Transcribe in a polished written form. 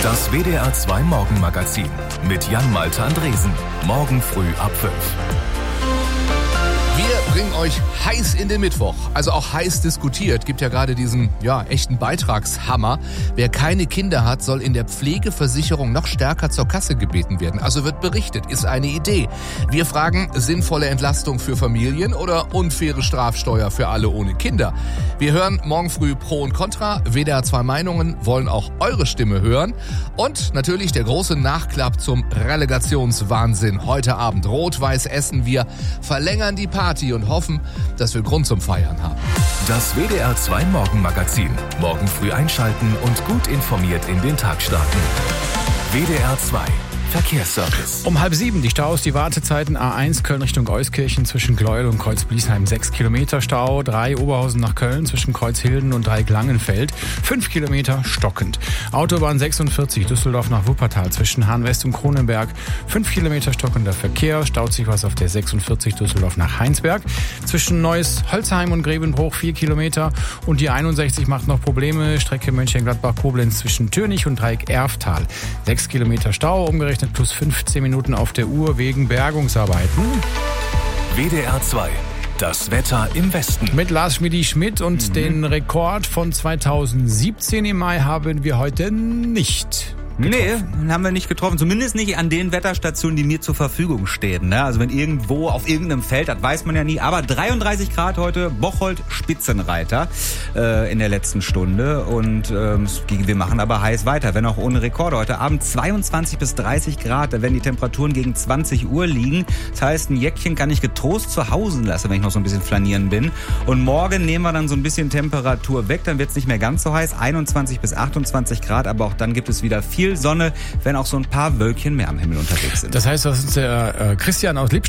Das WDR 2 Morgenmagazin mit Jan-Malte Andresen. Morgen früh ab 5. Wir bringen euch heiß in den Mittwoch, also auch heiß diskutiert. Gibt ja gerade diesen, echten Beitragshammer. Wer keine Kinder hat, soll in der Pflegeversicherung noch stärker zur Kasse gebeten werden. Also wird berichtet, ist eine Idee. Wir fragen, sinnvolle Entlastung für Familien oder unfaire Strafsteuer für alle ohne Kinder? Wir hören morgen früh Pro und Contra. WDR 2 Meinungen wollen auch eure Stimme hören. Und natürlich der große Nachklapp zum Relegationswahnsinn. Heute Abend Rot-Weiß Essen. Wir verlängern die Party und hoffen, dass wir Grund zum Feiern haben. Das WDR 2 Morgenmagazin. Morgen früh einschalten und gut informiert in den Tag starten. WDR 2 Verkehrsservice. Um 6:30 die Staus, die Wartezeiten A1 Köln Richtung Euskirchen zwischen Gleuel und Kreuz-Bliesheim 6 Kilometer Stau, 3 Oberhausen nach Köln zwischen Kreuzhilden und Dreieck-Langenfeld 5 Kilometer stockend. Autobahn 46 Düsseldorf nach Wuppertal zwischen Hahn-West und Kronenberg 5 Kilometer stockender Verkehr, staut sich was auf der 46 Düsseldorf nach Heinsberg zwischen Neuss-Holzheim und Grevenbruch 4 Kilometer und die 61 macht noch Probleme, Strecke Mönchengladbach-Koblenz zwischen Türnich und Dreieck-Erftal 6 Kilometer Stau, umgerechnet plus 15 Minuten auf der Uhr wegen Bergungsarbeiten. WDR 2. Das Wetter im Westen. Mit Lars Schmidi-Schmidt und den Rekord von 2017 im Mai haben wir heute nicht. Nee, den haben wir nicht getroffen. Zumindest nicht an den Wetterstationen, die mir zur Verfügung stehen. Also wenn irgendwo auf irgendeinem Feld, das weiß man ja nie. Aber 33 Grad heute, Bocholt Spitzenreiter in der letzten Stunde. Und wir machen aber heiß weiter, wenn auch ohne Rekorde. Heute Abend 22 bis 30 Grad, da werden die Temperaturen gegen 20 Uhr liegen. Das heißt, ein Jäckchen kann ich getrost zu Hause lassen, wenn ich noch so ein bisschen flanieren bin. Und morgen nehmen wir dann so ein bisschen Temperatur weg. Dann wird es nicht mehr ganz so heiß, 21 bis 28 Grad. Aber auch dann gibt es wieder viel Sonne, wenn auch so ein paar Wölkchen mehr am Himmel unterwegs sind. Das heißt, was uns der Christian aus Lippstadt